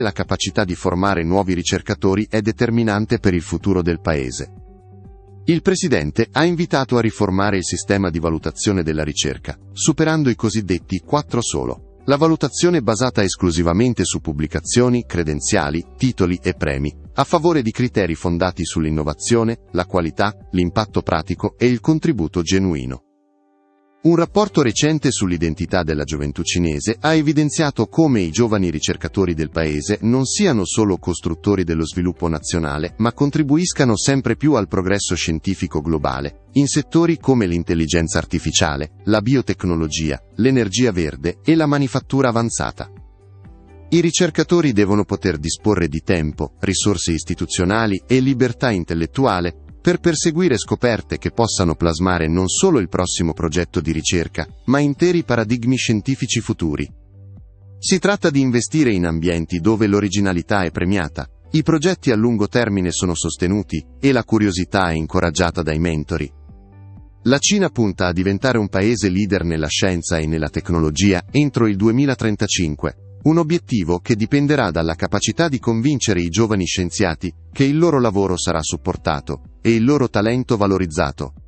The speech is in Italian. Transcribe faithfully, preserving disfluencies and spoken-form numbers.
La capacità di formare nuovi ricercatori è determinante per il futuro del Paese. Il Presidente ha invitato a riformare il sistema di valutazione della ricerca, superando i cosiddetti quattro solo. La valutazione basata esclusivamente su pubblicazioni, credenziali, titoli e premi, a favore di criteri fondati sull'innovazione, la qualità, l'impatto pratico e il contributo genuino. Un rapporto recente sull'identità della gioventù cinese ha evidenziato come i giovani ricercatori del Paese non siano solo costruttori dello sviluppo nazionale, ma contribuiscano sempre più al progresso scientifico globale, in settori come l'intelligenza artificiale, la biotecnologia, l'energia verde e la manifattura avanzata. I ricercatori devono poter disporre di tempo, risorse istituzionali e libertà intellettuale per perseguire scoperte che possano plasmare non solo il prossimo progetto di ricerca, ma interi paradigmi scientifici futuri. Si tratta di investire in ambienti dove l'originalità è premiata, i progetti a lungo termine sono sostenuti e la curiosità è incoraggiata dai mentori. La Cina punta a diventare un paese leader nella scienza e nella tecnologia entro il duemilatrentacinque. Un obiettivo che dipenderà dalla capacità di convincere i giovani scienziati che il loro lavoro sarà supportato e il loro talento valorizzato.